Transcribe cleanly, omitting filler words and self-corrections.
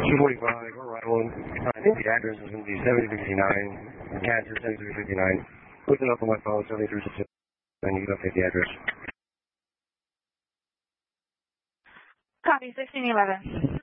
245, we're arriving. I think the address is going to be 7359, Kansas 7359. Looking up on my phone, 7362, and you can update the address. Copy, 1611.